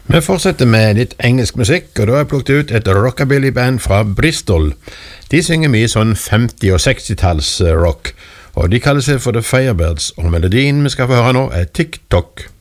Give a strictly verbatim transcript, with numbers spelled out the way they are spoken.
Vi fortsetter med litt engelsk musikk, og da har jeg plukket ut et rockabilly-band fra Bristol. De synger mye sånn femti- og sekstitalls rock, og de kaller seg for The Firebirds, og melodien vi skal få høre nå er TikTok.